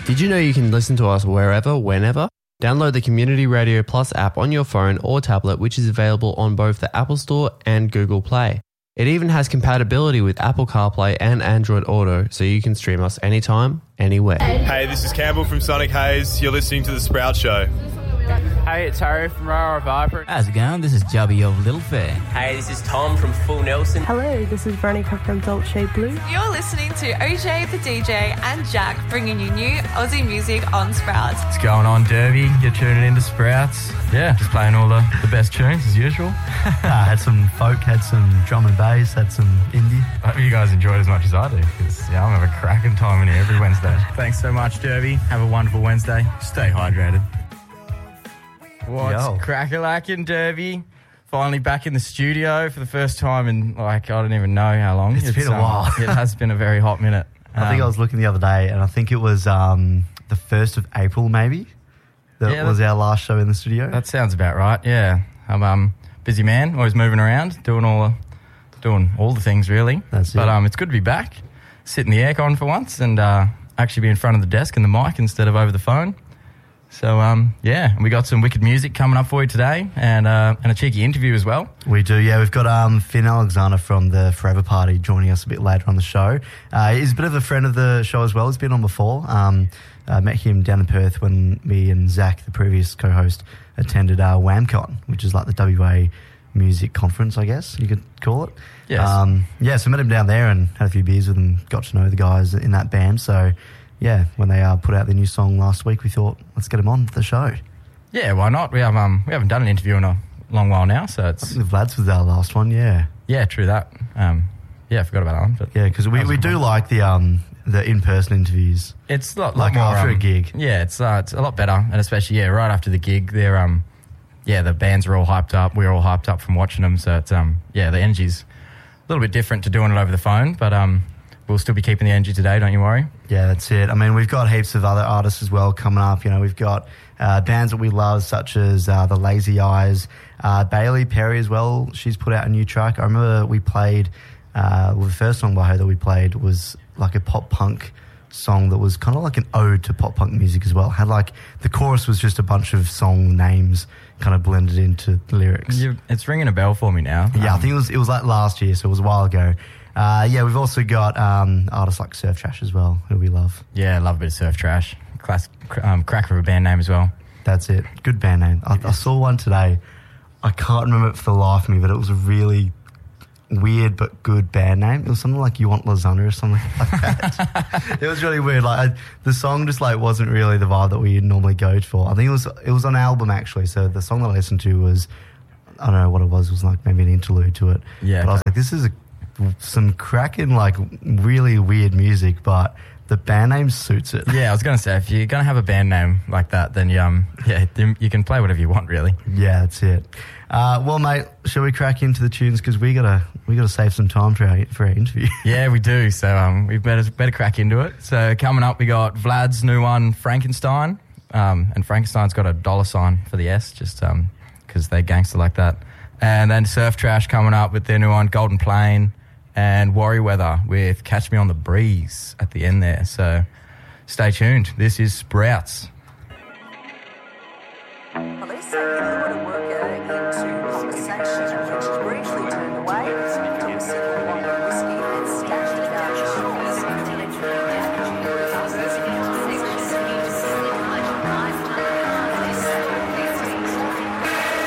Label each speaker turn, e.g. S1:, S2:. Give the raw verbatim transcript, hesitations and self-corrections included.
S1: Did you know you can listen to us wherever, whenever? Download the Community Radio Plus app on your phone or tablet, which is available on both the Apple Store and Google Play. It even has compatibility with Apple CarPlay and Android Auto, so you can stream us anytime, anywhere.
S2: Hey, this is Campbell from Sonic Haze. You're listening to The Sprout Show.
S3: Hey, it's Harry from Rara Vibrant.
S4: How's it going? This is Jubby of Little Fair.
S5: Hey, this is Tom from Full Nelson.
S6: Hello, this is Veronica from Dolce Blue.
S7: You're listening to O J the D J and Jack bringing you new Aussie music on Sprouts.
S8: What's going on, Derby? You're tuning into Sprouts. Yeah, just playing all the, the best tunes as usual.
S9: uh, had some folk, had some drum and bass, had some indie.
S8: I hope you guys enjoyed it as much as I do, because yeah, I'm having a cracking time in here every Wednesday.
S10: Thanks so much, Derby. Have a wonderful Wednesday. Stay hydrated.
S8: What's
S10: Yo.
S8: crack-a-lackin', Derby? Finally back in the studio for the first time in, like, I don't even know how long.
S9: It's, it's been a um, while.
S8: It has been a very hot minute.
S9: I um, think I was looking the other day, and I think it was um, the first of April, maybe, that yeah, was that, our last show in the studio.
S8: That sounds about right, yeah. I'm a um, busy man, always moving around, doing all the, doing all the things, really.
S9: That's
S8: but
S9: it.
S8: um, it's good to be back, sit in the aircon for once, and uh, actually be in front of the desk and the mic instead of over the phone. So, um, yeah, we got some wicked music coming up for you today and uh, and a cheeky interview as well.
S9: We do, yeah. We've got um, Finn Alexander from the Forever Party joining us a bit later on the show. Uh, he's a bit of a friend of the show as well. He's been on before. Um, I met him down in Perth when me and Zach, the previous co-host, attended uh, WAMCon, which is like the W A music conference, I guess you could call it.
S8: Yes.
S9: Um, yeah, so met him down there and had a few beers with him, got to know the guys in that band. So... yeah, when they uh, put out their new song last week, we thought, let's get him on the show.
S8: Yeah, why not? We have um we haven't done an interview in a long while now, so it's...
S9: I think the Vlad's was our last one, yeah.
S8: Yeah, true that. Um, yeah, I forgot about that one. But
S9: yeah, because we, we do fun. like the um the in-person interviews.
S8: It's a lot,
S9: like
S8: lot more,
S9: after
S8: um,
S9: a gig.
S8: Yeah, it's uh, it's a lot better, and especially, yeah, right after the gig, they're, um, yeah, the bands are all hyped up. We're all hyped up from watching them, so it's, um, yeah, the energy's a little bit different to doing it over the phone, but... um. We'll still be keeping the energy today, don't you worry.
S9: Yeah, that's it. I mean, we've got heaps of other artists as well coming up. You know, we've got uh, bands that we love, such as uh, the Lazy Eyes, uh, Bailey Perry as well. She's put out a new track. I remember we played, uh, well, the first song by her that we played was like a pop punk song that was kind of like an ode to pop punk music as well. Had like, the chorus was just a bunch of song names kind of blended into the lyrics.
S8: You, it's ringing a bell for me now.
S9: Yeah,
S8: um,
S9: I think it was, it was like last year, so it was a while ago. Uh, yeah, we've also got um, artists like Surf Trash as well, who we love.
S8: Yeah, I love a bit of Surf Trash. Class, um, cracker of a band name as well.
S9: That's it. Good band name. I, I saw one today. I can't remember it for the life of me, but it was a really weird but good band name. It was something like You Want Lasagna or something like that. It was really weird. Like I, the song just like wasn't really the vibe that we normally go for. I think it was it was on an album actually. So the song that I listened to was, I don't know what it was. It was like maybe an interlude to it.
S8: Yeah.
S9: But I was like, this is a some cracking, like, really weird music, but the band name suits it.
S8: Yeah, I was going to say, if you're going to have a band name like that, then you, um, yeah, you can play whatever you want, really.
S9: Yeah, that's it. Uh, well, mate, shall we crack into the tunes? Because we gotta we gotta save some time for our for our interview.
S8: Yeah, we do. So um, we better better crack into it. So coming up, we got Vlad's new one, Frankenstein, um, and Frankenstein's got a dollar sign for the S, just um, because they're gangster like that. And then Surf Trash coming up with their new one, Golden Plain. And Warrior Weather with Catch Me on the Breeze at the end there. So stay tuned. This is Sprouts.
S11: Police say you really want to work